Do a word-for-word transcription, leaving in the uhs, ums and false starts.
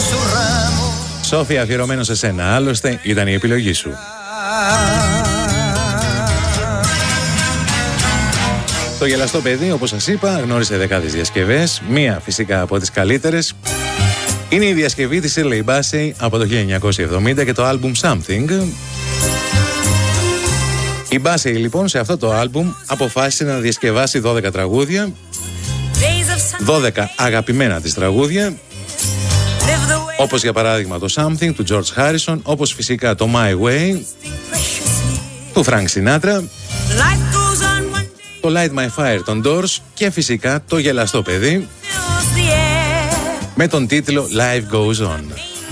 Σόφια, αφιερωμένο σε σένα, άλλωστε ήταν η επιλογή σου. Το γελαστό παιδί, όπως σας είπα, γνώρισε δεκάδες διασκευές. Μία φυσικά από τις καλύτερες είναι η διασκευή της Shirley Bassey από το χίλια εννιακόσια εβδομήντα και το άλμπουμ Something. Η Bassey λοιπόν σε αυτό το άλμπουμ αποφάσισε να διασκευάσει δώδεκα τραγούδια, δώδεκα αγαπημένα της τραγούδια, όπως για παράδειγμα το Something του George Harrison, όπως φυσικά το My Way του Frank Sinatra, το Light My Fire των Doors και φυσικά το γελαστό παιδί με τον τίτλο Life Goes On.